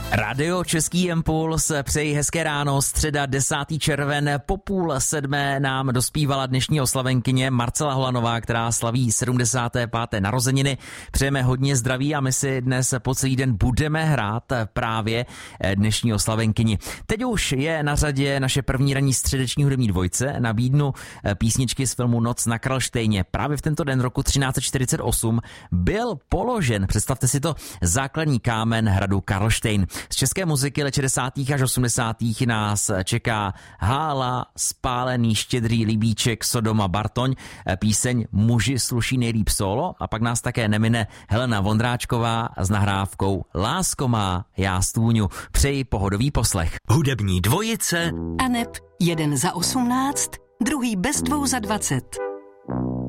Radio Český impuls, přeji hezké ráno, středa 10. červen, po 6:30 nám dospívala dnešní oslavenkyně Marcela Holanová, která slaví 75. narozeniny. Přejeme hodně zdraví a my si dnes po celý den budeme hrát právě dnešní oslavenkyni. Teď už je na řadě naše první ranní středeční hudební dvojce. Nabídnu písničky z filmu Noc na Karlštejně. Právě v tento den roku 1348 byl položen, představte si to, základní kámen hradu Karlštejn. Z české muziky let 60. až 80. nás čeká Hála, Spálený, Štědrý, Libíček, Sodoma, Bartoň, píseň Muži sluší nejlíp solo a pak nás také nemine Helena Vondráčková s nahrávkou Lásko má, já stůňu. Přeji pohodový poslech. Hudební dvojice Aneb, jeden za 18, druhý bez 2 za 20.